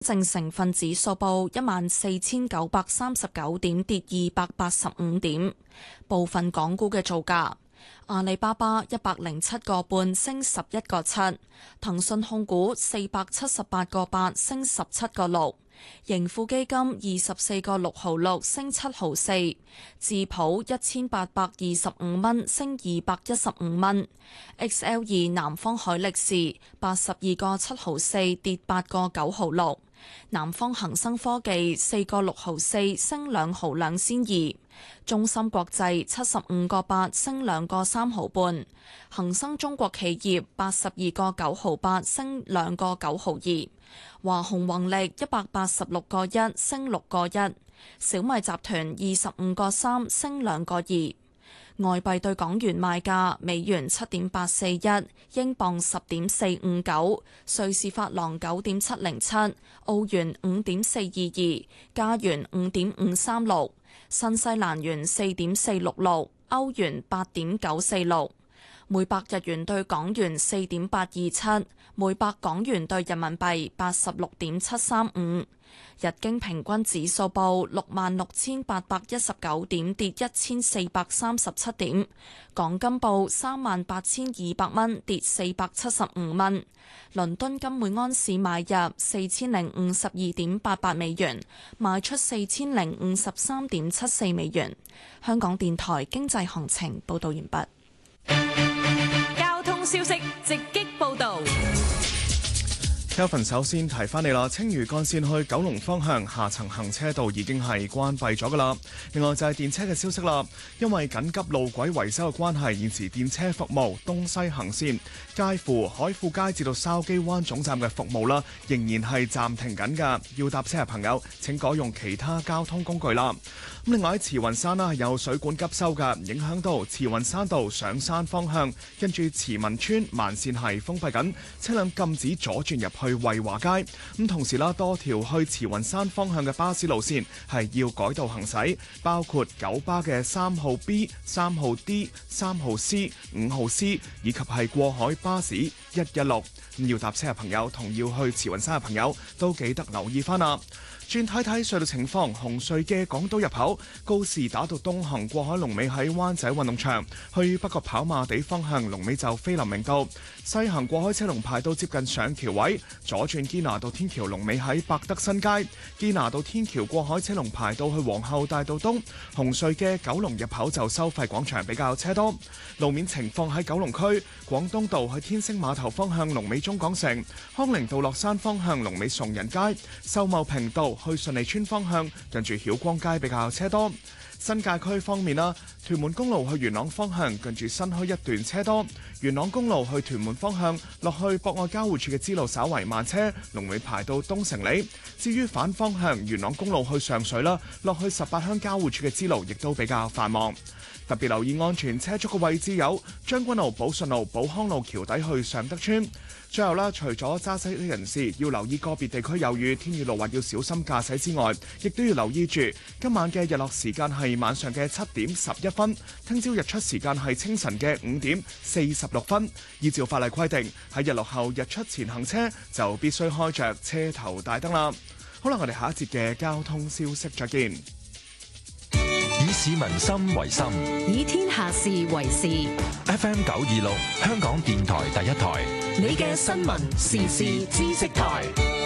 淨成分指數報14,939點，跌285點。部分港股嘅造價：阿里巴巴107個半升11個7，騰訊控股478個8升17個6，盈富基金24個6毫6升7毫4，智普1825蚊升215蚊，XL2南方海力士82個7毫4跌8個9毫6。南方恒生科技4個6毫4升2毫2仙2，中芯國際75個8升2個3毫半，恒生中國企業82個9毫8升2個9毫2，華虹宏力186個1升6個1，小米集團25個3升2個2。外幣對港元賣價：美元7.841，英鎊10.459，瑞士法郎9.707，澳元5.422，加元5.536，新西蘭元4.466，歐元8.946。每百日元對港元4.827，每百港元對人民幣86.735。日經平均指數報66,819點，跌1437點。港金報38,200蚊，跌475蚊。倫敦金每安士買入4052.88美元，賣出4053.74美元。香港電台經濟行情報道完畢。 交通消息直擊報道。 Kelvin 首先提翻你啦，青嶼幹線去九龍方向下層行車道已經係關閉咗噶啦。另外就係電車嘅消息啦，因為緊急路軌維修嘅關係，現時電車服務東西行線介乎海富街至到筲箕灣總站嘅服務啦，仍然係暫停緊噶。要搭車嘅朋友請改用其他交通工具啦。咁另外喺慈雲山啦，有水管急修噶，影響到慈雲山道上山方向，跟住慈雲村慢線係封閉緊，車輛禁止左轉入去惠華街。咁同時啦，多條去慈雲山方向嘅巴士路線係要改道行駛，包括九巴嘅3號 B、3號 D、3號 C、5號 C， 以及係過海巴士116。咁要搭車嘅朋友同要去慈雲山嘅朋友都記得留意翻啦。轉睇睇隧道情況，紅隧嘅港島入口告士打道東行過海龍尾喺灣仔運動場，去北角跑馬地方向龍尾就菲林明道；西行過海車龍排到接近上橋位，左轉堅拿道天橋龍尾喺百德新街，堅拿道天橋過海車龍排到去皇后大道東。紅隧嘅九龍入口就收費廣場比較車多。路面情況喺九龍區廣東道去天星碼頭方向龍尾中港城，康寧道落山方向龍尾崇仁街，秀茂坪道去順利村方向近住曉光街比較車多。新界區方面啦，屯門公路去元朗方向近住新墟一段車多，元朗公路去屯門方向落去博愛交匯處嘅支路稍為慢車，龍尾排到東城里。至於反方向元朗公路去上水啦，落去18鄉交匯處嘅支路亦都比較繁忙。特別留意安全車速嘅位置有將軍澳寶順路、寶康路橋底去尚德村。最後啦，除咗揸車的人士要留意個別地區有雨、天雨路滑要小心駕駛之外，亦都要留意住今晚嘅日落時間係晚上嘅7點11分，聽朝日出時間係清晨嘅5點46分。依照法例規定，喺日落後日出前行車就必須開着車頭大燈啦。好啦，我哋下一節嘅交通消息再見。 以市民心為心， 以天下事為事。 FM 926，香港電台第一台， 你嘅新聞時事知識台。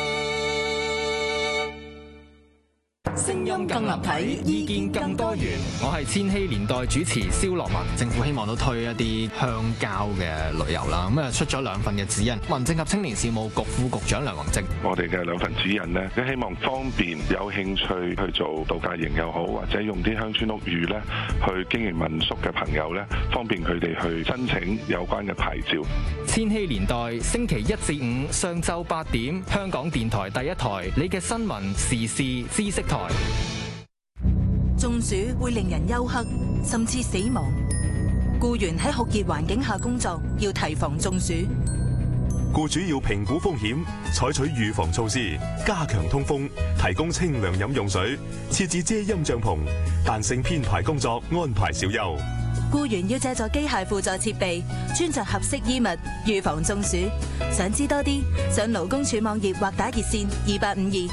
聲音更立體，意見更多元。 我係千禧年代主持蕭樂文。政府希望都推一啲鄉郊嘅旅遊啦，咁啊出咗2份嘅指引。民政及青年事務局副局長梁宏正， 我哋嘅2份指引呢，都希望方便有興趣去做度假營又好，或者用啲鄉村屋宇咧去經營民宿嘅朋友咧，方便佢哋去申請有關嘅牌照。 千禧年代星期1至5上晝8點，香港電台第一台，你嘅新聞時事知識台。 中暑會令人休克，甚至死亡。僱員喺酷熱環境下工作，要提防中暑。 僱主要評估風險，採取預防措施，加強通風，提供清涼飲用水，設置遮陰帳篷，彈性編排工作，安排小休。 僱員要借助機械輔助設備，穿着合適衣物，預防中暑。想知多啲，上勞工處網頁或打熱線2852